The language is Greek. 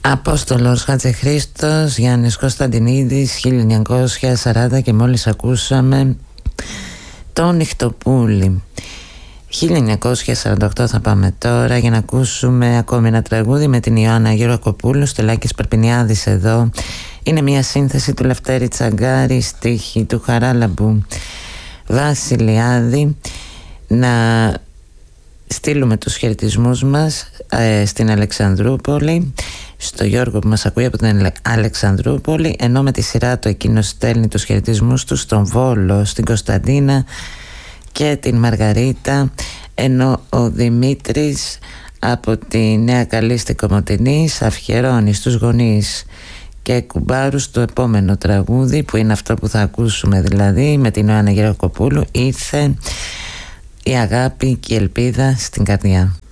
Απόστολος Χατζηχρήστος, Γιάννης Κωνσταντινίδης, 1940, και μόλις ακούσαμε το Νυχτοπούλι. 1948 θα πάμε τώρα για να ακούσουμε ακόμη ένα τραγούδι με την Ιωάννα Γεροκοπούλου. Στελάκης Περπινιάδης εδώ. Είναι μια σύνθεση του Λευτέρη Τσαγκάρη, στίχη του Χαράλαμπου Βασιλιάδη. Να στείλουμε τους χαιρετισμούς μας στην Αλεξανδρούπολη, στο Γιώργο που μας ακούει από την Αλεξανδρούπολη, ενώ με τη σειρά του εκείνος στέλνει τους χαιρετισμούς του στον Βόλο, στην Κωνσταντίνα και την Μαργαρίτα, ενώ ο Δημήτρης από τη Νέα Καλίστη Κομοτηνής αφιερώνει στους γονείς και κουμπάρους το επόμενο τραγούδι, που είναι αυτό που θα ακούσουμε, δηλαδή με την Ιωάννα Γεροκοπούλου, «Ήρθε η αγάπη και η ελπίδα στην καρδιά».